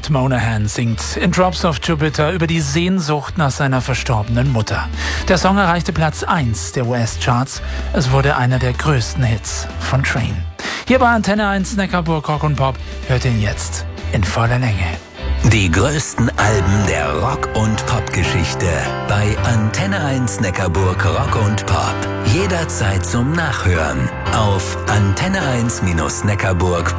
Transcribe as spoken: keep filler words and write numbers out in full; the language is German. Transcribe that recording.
Scott Monahan singt in Drops of Jupiter über die Sehnsucht nach seiner verstorbenen Mutter. Der Song erreichte Platz eins der U S-Charts. Es wurde einer der größten Hits von Train. Hier bei Antenne eins Neckarburg Rock und Pop. Hört ihn jetzt in voller Länge. Die größten Alben der Rock- und Pop-Geschichte bei Antenne eins Neckarburg Rock und Pop. Jederzeit zum Nachhören auf antenne eins Neckarburg